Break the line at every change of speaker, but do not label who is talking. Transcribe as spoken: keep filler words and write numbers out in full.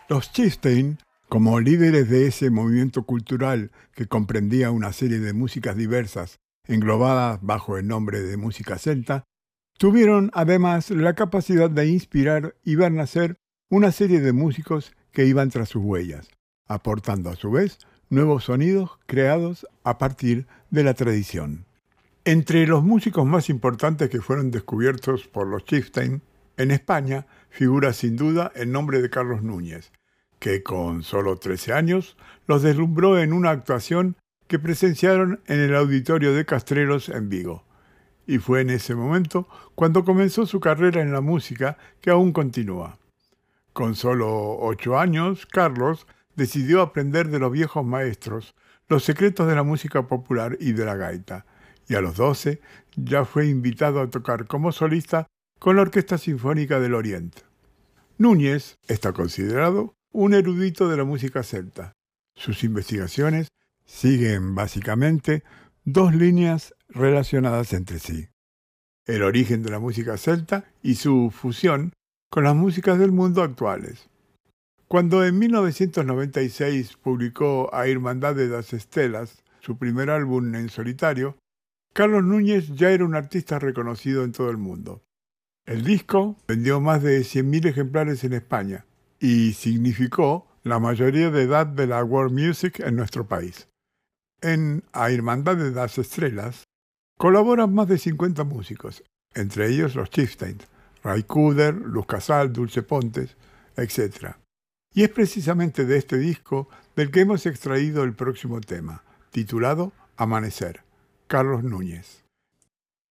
Los Chieftain, como líderes de ese movimiento cultural que comprendía una serie de músicas diversas englobadas bajo el nombre de música celta, tuvieron además la capacidad de inspirar y ver nacer una serie de músicos que iban tras sus huellas, aportando a su vez nuevos sonidos creados a partir de la tradición. Entre los músicos más importantes que fueron descubiertos por los Chieftain, en España figura sin duda el nombre de Carlos Núñez, que con solo trece años los deslumbró en una actuación que presenciaron en el Auditorio de Castreros en Vigo. Y fue en ese momento cuando comenzó su carrera en la música, que aún continúa. Con solo ocho años, Carlos decidió aprender de los viejos maestros los secretos de la música popular y de la gaita, y a los doce ya fue invitado a tocar como solista con la Orquesta Sinfónica del Oriente. Núñez está considerado un erudito de la música celta. Sus investigaciones siguen básicamente dos líneas relacionadas entre sí: el origen de la música celta y su fusión con las músicas del mundo actuales. Cuando en mil novecientos noventa y seis publicó A Irmandade das Estelas, su primer álbum en solitario, Carlos Núñez ya era un artista reconocido en todo el mundo. El disco vendió más de cien mil ejemplares en España y significó la mayoría de edad de la world music en nuestro país. En A Irmandade das Estrelas colaboran más de cincuenta músicos, entre ellos los Chieftains, Ray Cooder, Luz Casal, Dulce Pontes, etcétera. Y es precisamente de este disco del que hemos extraído el próximo tema, titulado Amanecer, Carlos Núñez.